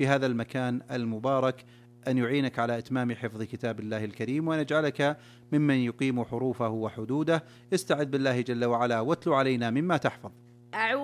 في هذا المكان المبارك أن يعينك على إتمام حفظ كتاب الله الكريم، وأن يجعلك ممن يقيم حروفه وحدوده. استعذ بالله جل وعلا واتل علينا مما تحفظ.